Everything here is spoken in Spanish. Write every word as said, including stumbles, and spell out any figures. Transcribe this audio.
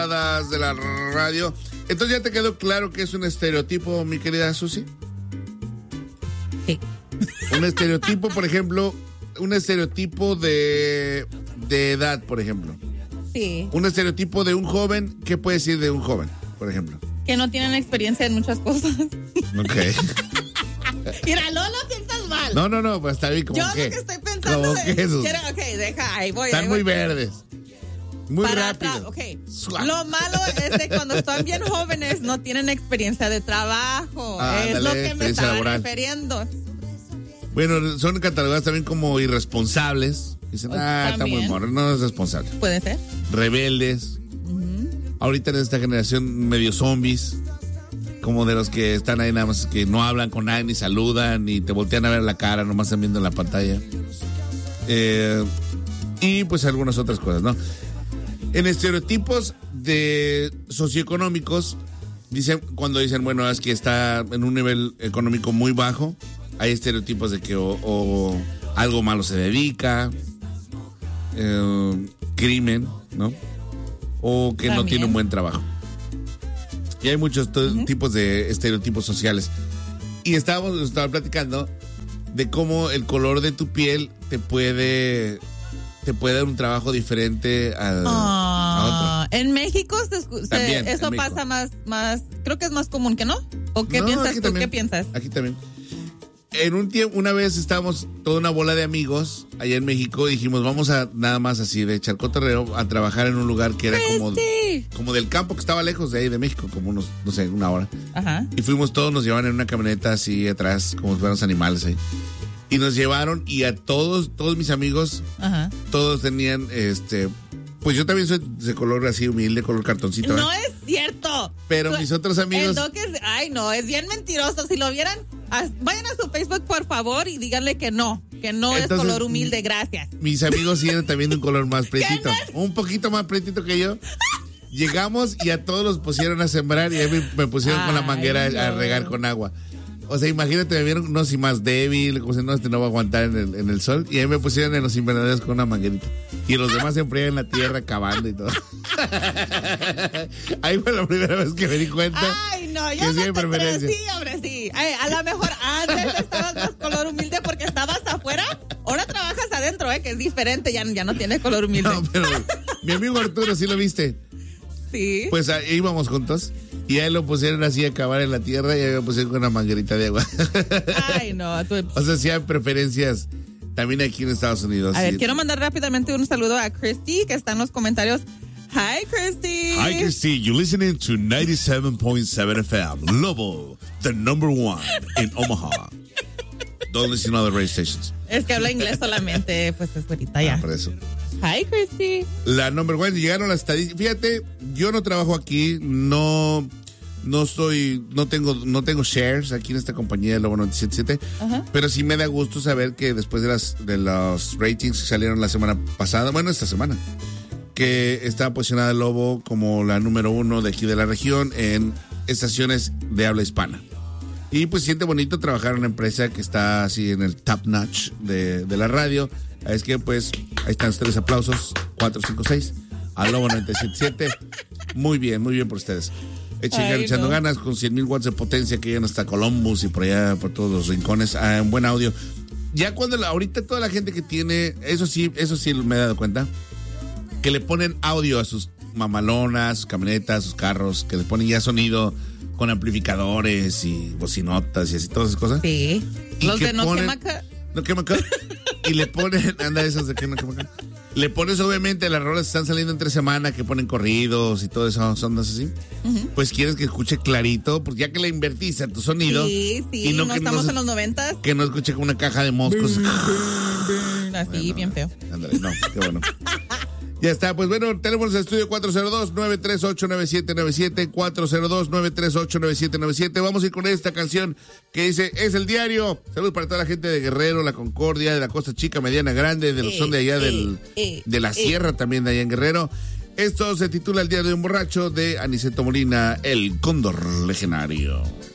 de la radio. Entonces, ¿ya te quedó claro que es un estereotipo, mi querida Susi? Sí. Un estereotipo, por ejemplo, un estereotipo de, de edad, por ejemplo. Sí. Un estereotipo de un joven, ¿qué puede decir de un joven, por ejemplo? Que no tienen experiencia en muchas cosas. Ok. Mira, no lo piensas mal. No, no, no, pues está bien, como Yo que. lo que estoy pensando como es... que eso. Quiero, ok, deja, ahí voy. Están ahí muy voy. verdes. Muy Para rápido. tra- okay. Lo malo es de cuando están bien jóvenes no tienen experiencia de trabajo. Ah, es dale, lo que me experiencia estaba laboral. refiriendo. Bueno, son catalogados también como irresponsables. Dicen, ah, está muy También. morro, no es responsable. Puede ser. Rebeldes. Uh-huh. Ahorita en esta generación medio zombies. Como de los que están ahí nada más que no hablan con nadie, ni saludan, ni te voltean a ver la cara, nomás están viendo en la pantalla. Eh, y pues algunas otras cosas, ¿no? En estereotipos de socioeconómicos, dicen, cuando dicen, bueno, es que está en un nivel económico muy bajo, hay estereotipos de que o, o algo malo se dedica, eh, crimen, ¿no? O que También. no tiene un buen trabajo. Y hay muchos to- Uh-huh. tipos de estereotipos sociales. Y estábamos estaba platicando de cómo el color de tu piel te puede te puede dar un trabajo diferente al, Ah, a otro. en México se escu- se- También, eso en México. pasa más, más, creo que es más común que no. ¿O qué No, piensas aquí tú? también. ¿Qué piensas? Aquí también. En un tiempo, una vez estábamos toda una bola de amigos allá en México y dijimos, vamos a nada más así de echar cotorreo a trabajar en un lugar que era como, Cristi. como del campo, que estaba lejos de ahí de México, como unos, no sé, una hora. Ajá. Y fuimos todos, nos llevaban en una camioneta así atrás, como si fueran los animales ahí. Y nos llevaron y a todos, todos mis amigos, Ajá. todos tenían, este, pues yo también soy de color así humilde, color cartoncito. No ¿eh? es cierto. Pero Tú- mis otros amigos- el Doc es- ay, no, es bien mentiroso. Si lo vieran, as- vayan a su Facebook, por favor, y díganle que no, que no Entonces, es color humilde, gracias. Mis amigos sí eran también de un color más pretito, ¿Qué un poquito más pretito que yo. Llegamos y a todos los pusieron a sembrar y a mí me, me pusieron con la Ay, manguera a- a no. regar con agua. O sea, imagínate, me vieron, no, si más débil, como si no, este no va a aguantar en el, en el sol. Y ahí me pusieron en los invernaderos con una manguerita. Y los demás se enfrían en la tierra cavando y todo. Ahí fue la primera vez que me di cuenta. Ay, no, que yo sí no hay te creo. preferencia. Sí, hombre, sí. Ay, a lo mejor antes estabas más color humilde porque estabas afuera. Ahora trabajas adentro, ¿eh? Que es diferente, ya, ya no tienes color humilde. No, pero mi amigo Arturo, ¿sí lo viste? Sí. Pues ahí íbamos juntos. Y ahí lo pusieron así a cavar en la tierra y ahí me pusieron con una manguerita de agua. Ay, no. Tú... O sea, sí hay preferencias también aquí en Estados Unidos. A ver, sí. quiero mandar rápidamente un saludo a Christy, que está en los comentarios. Hi, Christy. Hi, Christy. You're listening to ninety-seven point seven F M. Lobo, the number one in Omaha. Don't listen to other radio stations. Es que habla inglés solamente, pues es ahorita ya. Ah, por eso. Hi, Christy. La number one, llegaron las estadísticas. Fíjate, yo no trabajo aquí, no, no soy, no tengo, no tengo shares aquí en esta compañía de Lobo noventa y siete punto siete, Ajá. pero sí me da gusto saber que después de las, de los ratings que salieron la semana pasada, bueno, esta semana, que está posicionada Lobo como la número uno de aquí de la región en estaciones de habla hispana. Y pues siente bonito trabajar en una empresa que está así en el top notch de, de la radio. Es que pues ahí están ustedes, aplausos, cuatro, cinco, seis, a Lobo noventa y siete punto siete. Muy bien, muy bien por ustedes. Echen Ay, echando no. ganas con cien mil watts de potencia que llegan hasta Columbus y por allá, por todos los rincones. Ah, en buen audio. Ya cuando, la, ahorita toda la gente que tiene, eso sí, eso sí me he dado cuenta, que le ponen audio a sus mamalonas, sus camionetas, sus carros, que le ponen ya sonido con amplificadores y bocinotas y así, todas esas cosas. Sí. Y Los que de No ponen- Quema Ca- No quema acá. Y le ponen, anda esas de que no quema acá. Le pones obviamente las rolas que están saliendo entre semana, que ponen corridos y todo eso, son así. Ujú. Pues quieres que escuche clarito, porque ya que le invertiste a tu sonido. Sí, sí, y no, que estamos se- en los noventas. Que no escuche como una caja de moscos. Así, Bueno, bien feo. Ándale, no, qué bueno. Ya está, pues bueno, tenemos el estudio cuatro cero dos, nueve tres ocho, nueve siete nueve siete, cuatro cero dos, nueve tres ocho, nueve siete nueve siete. Vamos a ir con esta canción que dice, es el diario. Saludos para toda la gente de Guerrero, La Concordia, de la Costa Chica, Mediana, Grande, de los Eh, son de allá eh, del, eh, de la eh. Sierra también de allá en Guerrero. Esto se titula El diario de un borracho de Aniceto Molina, El Cóndor Legendario.